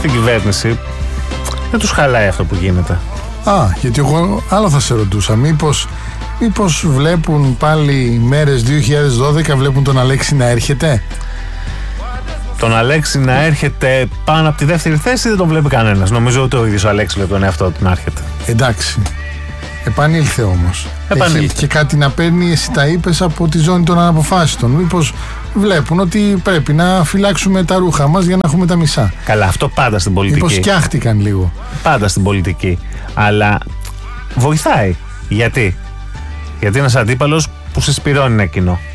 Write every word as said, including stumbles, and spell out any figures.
στην κυβέρνηση δεν τους χαλάει αυτό που γίνεται. Α, γιατί εγώ άλλο θα σε ρωτούσα. Μήπως, μήπως βλέπουν πάλι μέρες δύο χιλιάδες δώδεκα, βλέπουν τον Αλέξη να έρχεται. Τον Αλέξη να έρχεται πάνω από τη δεύτερη θέση δεν τον βλέπει κανένας. Νομίζω ότι ο ίδιος ο Αλέξης βλέπει τον εαυτό του να έρχεται. Εντάξει. Επανήλθε όμως. Επανήλθε. Έχει και κάτι να παίρνει, εσύ τα είπες, από τη ζώνη των αναποφάσιστων. Μήπως βλέπουν ότι πρέπει να φυλάξουμε τα ρούχα μας για να έχουμε τα μισά. Καλά, αυτό πάντα στην πολιτική. Μήπως σκιάχτηκαν λίγο. Πάντα στην πολιτική. Αλλά βοηθάει. Γιατί? Γιατί ένας αντίπαλος που συσπηρώνει ένα κοινό.